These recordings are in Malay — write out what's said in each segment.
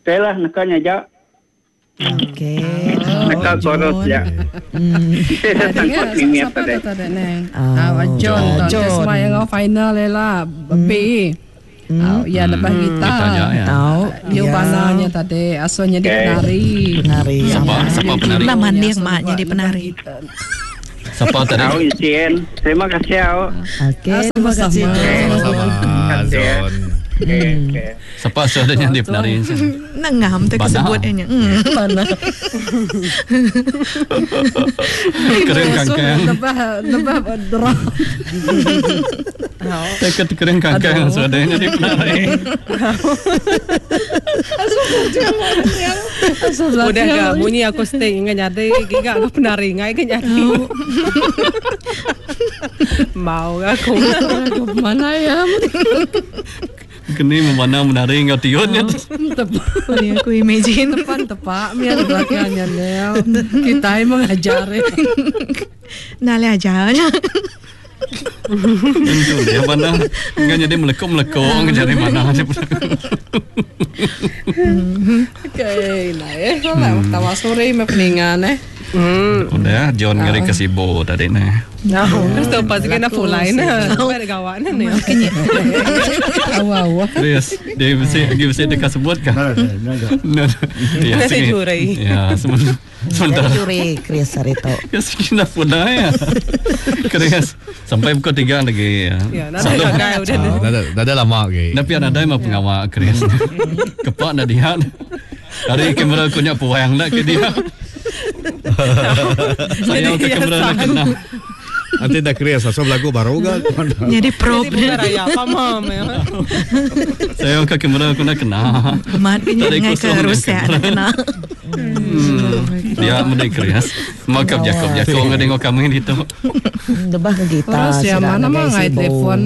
Telah nakanya ja. Okey. Nakal koros ya. Dengar siapa tu tadi neng? John. Semua yang final lah. B. Ya lepas kita. Tahu. Dia bananya tadi asalnya di penari. Siapa penari? Nama dia maknya di penari. Siapa tadi? Tahu Jen. Terima kasih awak. Okey, terima kasih. Sama-sama John. Okay. Siapa saudaranya di penari? Nengam tu kesebutnya. Mana? Kering kangkang. Lebah drop. Dekat kering kangkang saudaranya di penari. Udah gak bunyi aku stay ingat nyade gak aku penari ngai ke nyade. Mau aku mana ya? Kini memana menari ngau tiunnya. Boleh aku imagine. Tepak mian belakangnya Nel. Kita mengajari. Nale ajarnya. Itu dia mana nggak jadi melekong dari mana. Okay, nah kalau tawa sore me peningan Udah John ngeri ke Sibo tadi nih. Nah, terus pasti kena full line ada kawan nih. Awal. Yes, dia bisa dekat sebut kan? Ya, curi. Ya, sementara. Curi Chris Sarito. Ya, sekian pun dah ya. Chris, sampai pukul 3 lagi ya. Dah lama lagi. Tapi ada yang mau pengawal Chris. Kepak dah dia. Hari kamera punya puang nak ke dia. Saya ke kamera nak kena. Nanti dah kreas asal lagu baru kan. Jadi prop Raya pamam ya. Saya ke kamera aku nak kena. Mat punya ke Rusia nak kena. Dia mendek kreas. Makap Jakob enggak tengok kami itu. Debah ke kita. Terus yang mana mah ngai telefon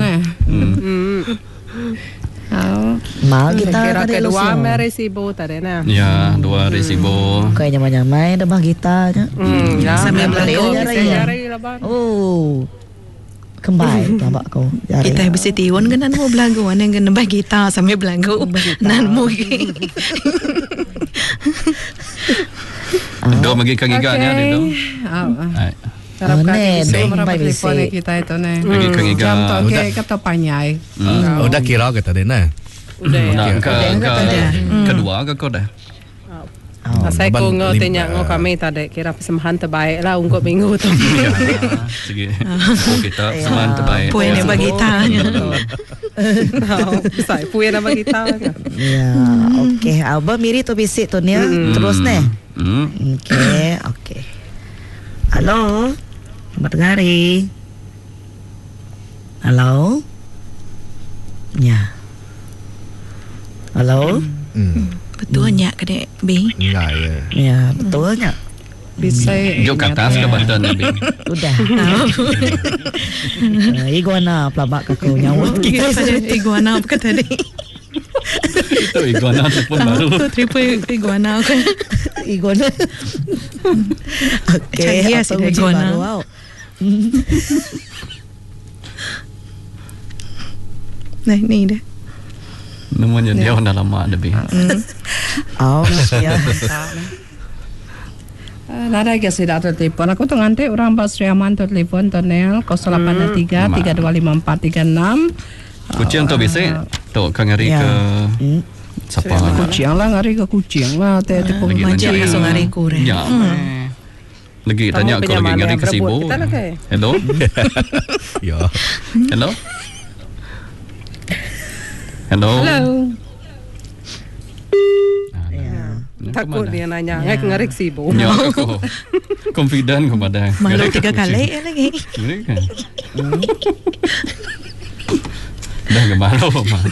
Mal kita kira tadi kedua meresibo tadi nah. Ya, 2 resibo. Kayak nyamai debah kita. Sambil belagu jari lah. Oh. Kembali tambak kau. Kita bisa tiwan kan mau belagu yang kan nambah kita sambil belagu nan mungkin. Do bagi kagiganya dia tu. Harap kaki bisa Neng, merapat baik telefon bisik. kita itu nih. Bagi kagiga. Jam tu okay, kata panyai. Udah kira ke tadi nah. Udah kedua ke kau dah. Saya ko tanya kami tadi kira persembahan terbaik lah untuk minggu tu. Sige. Kita semangat terbaik. Puan yang bagi tanya. Saya puan yang bagi kita. Ya, okey. Abah miri tu bisik tu ni. Terus nih. Okey. Halo. Selamat hari. Halo. Ya. Halo. Betulnya kedek Bing. Enggak ya. Ya, betulnya. Bisa. Jok ke atas ke bantuan Nabi. Udah. Iguana pelabak aku nyawa. Kita saja iguana apa tadi? Itu iguana pun baru. Itu triple iguana kan. Iguana. Okey, Canggih apa sih uji iguana. baru, wow. Nah, ni dah. Namanya dia dah lama Nabi. Oh, ya. Nada ke sida tu telefon. Aku tu nganti orang Basri Aman tu telefon tu Nel 083 325436. Kucing tu bisa. Tu kangari ke siapa? Kucing lah ngari ke kucing lah. Tadi pun Macam langsung hari kurang. Ya. Lagi tanya aku lagi ngari ke Sibo. Hello. Ya. Hello. Hello. Takut dia nanya, ngari ke Sibo. Ya, aku confident kepada. Malu 3 kali lagi. Dah gemalu mah.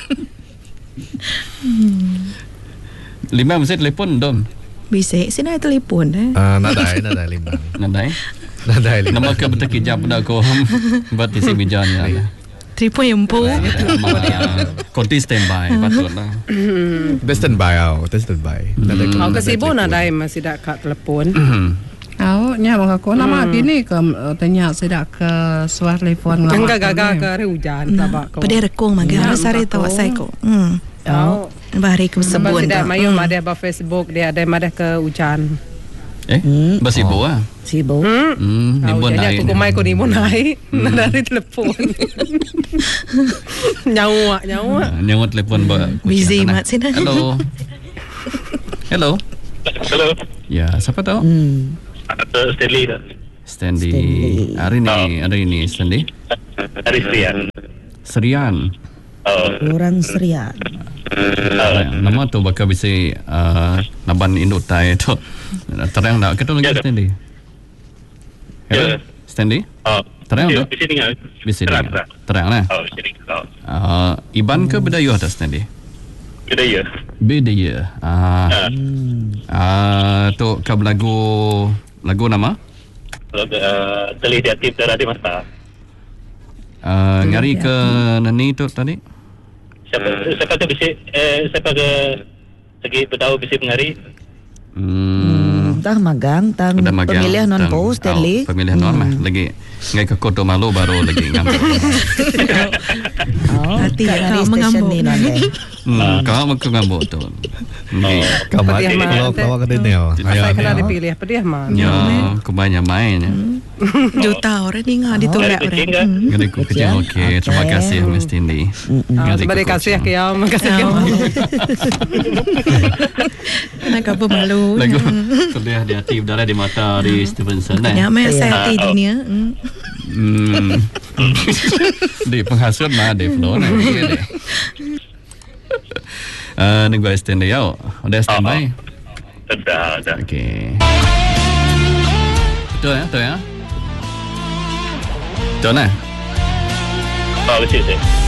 5 mesti telefon dom. Bisa sini telefon dah. Nadai limbang. Nadai. Nadai limbang. Nama ke betul kijap dah ko. Buat isi bijannya. Telefon yang pu. Konti standby patutlah. Dah standby tau. Standby. Aku ke Sibo nadai masih dak kat telefon. Nya aku nama gini ke tanya sedak ke suara telefon. Enggak gagal ke hujan tabak ko. Pada rekong magara sari tawa sai ko. Oh. Bahari ke Sebab sebun tidak tu. mayung ada ba Facebook dia ada ada ke hujan. Basibo ah. Sibuk. Nimbun Jadi naik. aku kumai ko ni mo naik. Dari telepon. Nyawa. Nyawa telefon ba. Busy mat sini. Hello. Hello. Hello. Ya, siapa tahu? Stanley. Stanley. Hari ini Stanley. Dari Serian. Serian. Orang Serian. Nama tu bakal bisa naban induk tai tu. Terang tak? Kita lagi Stanley. Hello, Stanley. Terang tak? Bisa dengar. Bisa dengar. Terang lah. Bisa dengar. Iban ke Bidayuh atas Stanley? Bidayuh. Bidayuh. Tu kab lagu nama? Telih di aktif darah di mata. Ngari ke nani tu tadi? Siapa ke bisik? Siapa ke segi bertahu bisik pengari? Tah magang, tang Udah magang, pemilihan non post Stanley. Pemilihan non mah lagi ngai ke Koto Malu baru lagi ngambil. Hati kat kau radio mengambuk. station ni non deh. Kau makan ngambuk tu. Kamat Pediah mah. kalau kau kena tengok. Saya kena dipilih pediah mah. Ya, kebanyak main. Juta orang ni ngah ditolak orang. Ngari ku kecil. Okey, terima kasih Miss Cindy. Sebab dia kasih ke ya, makasih ke. Nak apa malu. Lagu kuliah di aktif darah di mata di Stevenson Ya, mai saya di dunia. Di penghasut mah di flow nah. Nunggu Stanley yau. Udah standby. Dah. Okey. Betul ya? Betul nah. Betul.